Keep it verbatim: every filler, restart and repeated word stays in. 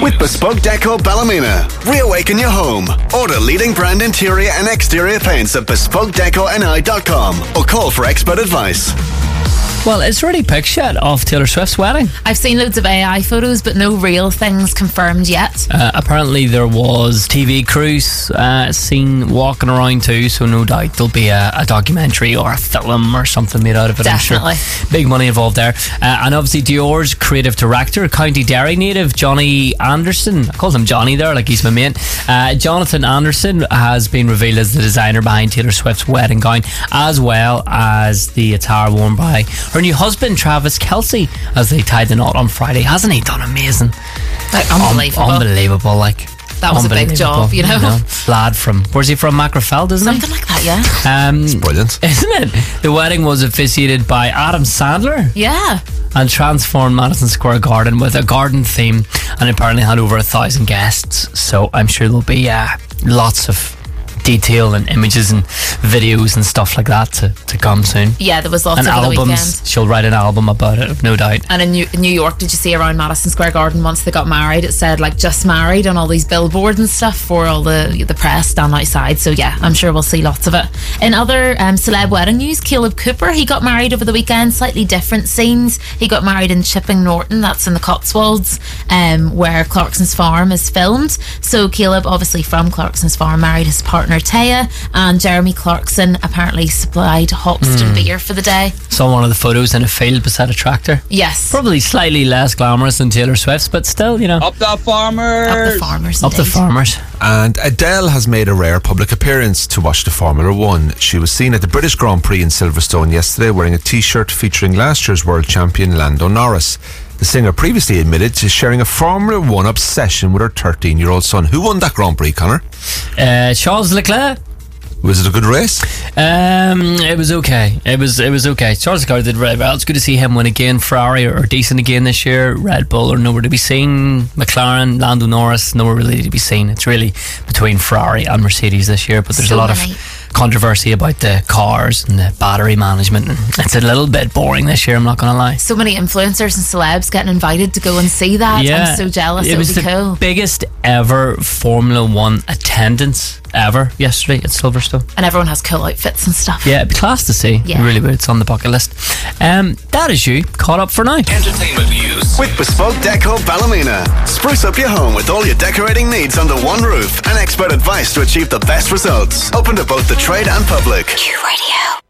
with Bespoke Deco Ballymena. Reawaken your home. Order leading brand interior and exterior paints at bespoke deco n i dot com or call for expert advice. Well, it's already pics yet of Taylor Swift's wedding. I've seen loads of A I photos, but no real things confirmed yet. Uh, apparently there was T V crews uh, seen walking around too, so no doubt there'll be a, a documentary or a film or something made out of it. Definitely. I'm sure. Big money involved there. Uh, and obviously Dior's creative director, County Derry native Johnny Anderson, I call him Johnny there like he's my mate, uh, Jonathan Anderson has been revealed as the designer behind Taylor Swift's wedding gown, as well as the attire worn by her new husband Travis Kelce as they tied the knot on Friday. Hasn't he done amazing? Like, unbelievable. Un- unbelievable like that was a big job, you know, you know lad from, where's he from? Macrofeld, isn't something he? like that, yeah. Um, it's brilliant, isn't it? The wedding was officiated by Adam Sandler, yeah, and transformed Madison Square Garden with a garden theme, and apparently had over a thousand guests, so I'm sure there'll be uh, lots of detail and images and videos and stuff like that to, to come soon. Yeah, there was lots and over albums. the weekend. She'll write an album about it, no doubt. And in New, New York, did you see around Madison Square Garden once they got married, it said like just married on all these billboards and stuff for all the the press down outside. So yeah, I'm sure we'll see lots of it. In other um, celeb wedding news, Caleb Cooper, he got married over the weekend. Slightly different scenes. He got married in Chipping Norton, that's in the Cotswolds, um, where Clarkson's Farm is filmed. So Caleb, obviously from Clarkson's Farm, married his partner Taya, and Jeremy Clarkson apparently supplied Hoxton mm. beer for the day. Saw one of the photos in a field beside a tractor. Yes. Probably slightly less glamorous than Taylor Swift's, but still, you know. Up the farmers! Up the farmers, Up indeed. the farmers. And Adele has made a rare public appearance to watch the Formula One. She was seen at the British Grand Prix in Silverstone yesterday wearing a t-shirt featuring last year's world champion Lando Norris. The singer previously admitted to sharing a Formula One obsession with her thirteen-year-old son. Who won that Grand Prix, Connor? Uh, Charles Leclerc. Was it a good race? Um, it was okay. It was it was okay. Charles Leclerc did very well. It's good to see him win again. Ferrari are decent again this year. Red Bull are nowhere to be seen. McLaren, Lando Norris, nowhere really to be seen. It's really between Ferrari and Mercedes this year. But there's so a lot many. of controversy about the cars and the battery management. It's a little bit boring this year, I'm not going to lie. So many influencers and celebs getting invited to go and see that. Yeah, I'm so jealous. it It'll was be the cool. biggest ever Formula One attendance ever yesterday at Silverstone. And everyone has cool outfits and stuff. Yeah, it'd be class to see. Yeah. Really would. It's on the bucket list. Um, that is you caught up for now. Entertainment news with Bespoke Deco Ballymena. Spruce up your home with all your decorating needs under one roof and expert advice to achieve the best results. Open to both the trade and public. Q Radio.